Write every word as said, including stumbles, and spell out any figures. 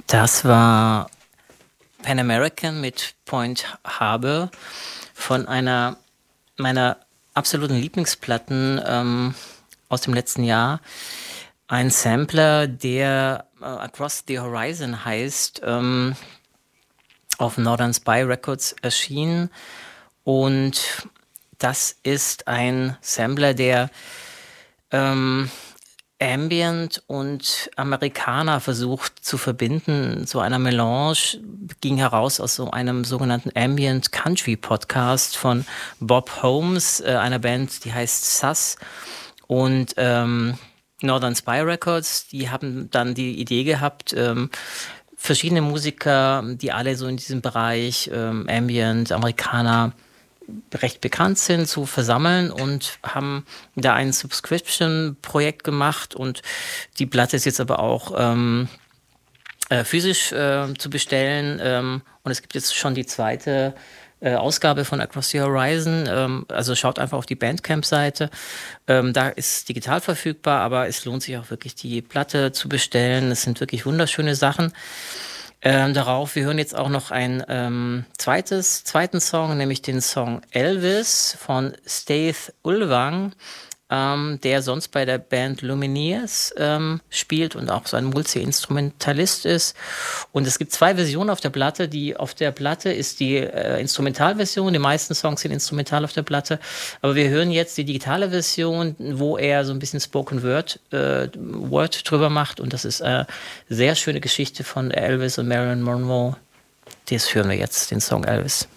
Das war Pan American mit Point Harbor von einer meiner absoluten Lieblingsplatten ähm, aus dem letzten Jahr. Ein Sampler, der äh, Across the Horizon heißt, ähm, auf Northern Spy Records erschienen. Und das ist ein Sampler, der ähm, Ambient und Amerikaner versucht zu verbinden, so einer Melange, ging heraus aus so einem sogenannten Ambient Country Podcast von Bob Holmes, äh, einer Band, die heißt Sus, und ähm, Northern Spy Records, die haben dann die Idee gehabt, ähm, verschiedene Musiker, die alle so in diesem Bereich ähm, Ambient, Amerikaner, recht bekannt sind, zu versammeln, und haben da ein Subscription-Projekt gemacht, und die Platte ist jetzt aber auch ähm, äh, physisch äh, zu bestellen, ähm, und es gibt jetzt schon die zweite äh, Ausgabe von Across the Horizon, ähm, also schaut einfach auf die Bandcamp-Seite, ähm, da ist digital verfügbar, aber es lohnt sich auch wirklich, die Platte zu bestellen. Es sind wirklich wunderschöne Sachen Ähm, darauf. Wir hören jetzt auch noch ein ähm, zweites, zweiten Song, nämlich den Song Elvis von Steve Ulwang, ähm, der sonst bei der Band Lumineers ähm, spielt und auch so ein Multi-Instrumentalist ist. Und es gibt zwei Versionen auf der Platte. Die auf der Platte ist die äh, Instrumentalversion. Die meisten Songs sind instrumental auf der Platte. Aber wir hören jetzt die digitale Version, wo er so ein bisschen Spoken Word, äh, Word drüber macht. Und das ist eine sehr schöne Geschichte von Elvis und Marilyn Monroe. Das hören wir jetzt, den Song Elvis.